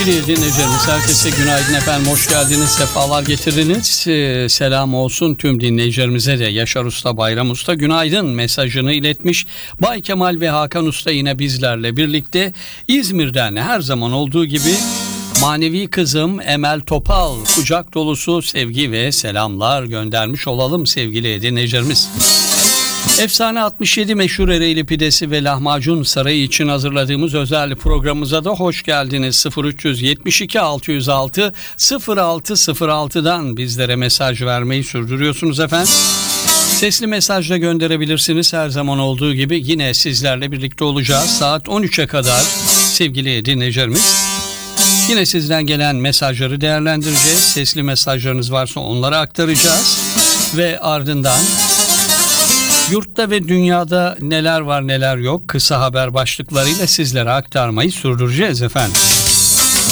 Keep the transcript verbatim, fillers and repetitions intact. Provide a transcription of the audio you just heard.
Sevgili dinleyicilerimiz, herkese günaydın efendim. Hoş geldiniz, sefalar getirdiniz. Ee, selam olsun tüm dinleyicilerimize de. Yaşar Usta, Bayram Usta günaydın mesajını iletmiş. Bay Kemal ve Hakan Usta yine bizlerle birlikte İzmir'den her zaman olduğu gibi manevi kızım Emel Topal kucak dolusu sevgi ve selamlar göndermiş olalım sevgili dinleyicilerimiz. Efsane altmış yedi meşhur Ereğli pidesi ve lahmacun sarayı için hazırladığımız özel programımıza da hoş geldiniz. sıfır üç yetmiş iki altı yüz altı sıfır altı sıfır altı'dan bizlere mesaj vermeyi sürdürüyorsunuz efendim. Sesli mesaj da gönderebilirsiniz. Her zaman olduğu gibi yine sizlerle birlikte olacağız. Saat on üçe kadar sevgili dinleyicilerimiz. Yine sizden gelen mesajları değerlendireceğiz. Sesli mesajlarınız varsa onları aktaracağız. Ve ardından yurtta ve dünyada neler var neler yok kısa haber başlıklarıyla sizlere aktarmayı sürdüreceğiz efendim.